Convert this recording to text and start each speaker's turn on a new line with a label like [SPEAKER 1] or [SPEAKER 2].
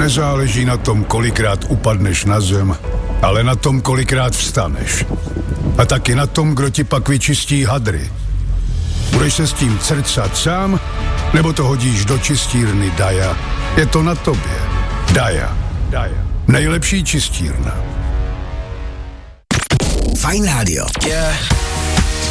[SPEAKER 1] Nezáleží na tom, kolikrát upadneš na zem, ale na tom, kolikrát vstaneš. A taky na tom, kdo ti pak vyčistí hadry. Budeš se s tím crcat sám, nebo to hodíš do čistírny Daja? Je to na tobě. Daja. Nejlepší čistírna.
[SPEAKER 2] Fajn rádio.
[SPEAKER 3] Yeah.